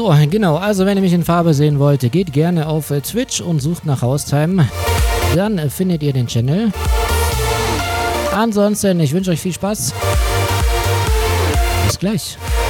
So, genau, also wenn ihr mich in Farbe sehen wollt, geht gerne auf Twitch und sucht nach Haustime. Dann findet ihr den Channel. Ansonsten, ich wünsche euch viel Spaß. Bis gleich.